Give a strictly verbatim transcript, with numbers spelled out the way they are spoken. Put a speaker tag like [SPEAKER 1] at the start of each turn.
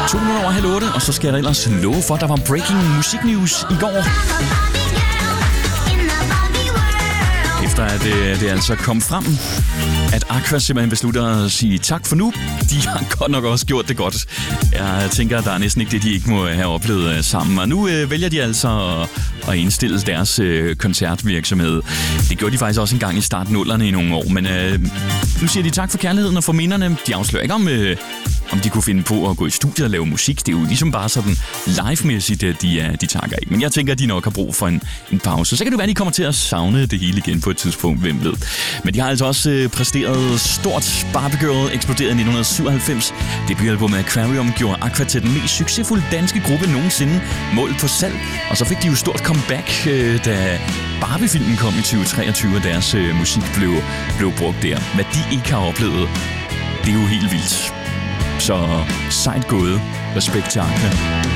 [SPEAKER 1] To minutter over halv otte, og så skal jeg da ellers love for, at der var breaking musiknews i går. Efter at det, det altså kom frem, at Aqua simpelthen beslutter at sige tak for nu. De har godt nok også gjort det godt. Jeg tænker, at der er næsten ikke det, de ikke må have oplevet sammen. Og nu øh, vælger de altså at, at indstille deres øh, koncertvirksomhed. Det gjorde de faktisk også en gang i starten nullerne i nogle år. Men øh, nu siger de tak for kærligheden og for minderne. De afslører ikke om... Øh, om de kunne finde på at gå i studiet og lave musik. Det er jo ligesom bare sådan live-mæssigt, at de, de takker ikke. Men jeg tænker, at de nok har brug for en, en pause. Så kan det være, at de kommer til at savne det hele igen på et tidspunkt, hvem ved. Men de har altså også øh, præsteret stort. Barbie Girl eksploderede i nitten syvoghalvfems. Debutalbummet Aquarium gjorde Aqua til den mest succesfulde danske gruppe nogensinde, målt på salg. Og så fik de jo stort comeback, øh, da Barbie-filmen kom i tyve treogtyve, og deres øh, musik blev, blev brugt der. Hvad de ikke har oplevet, det er jo helt vildt. Så sejt gået. Respekt til Aqua.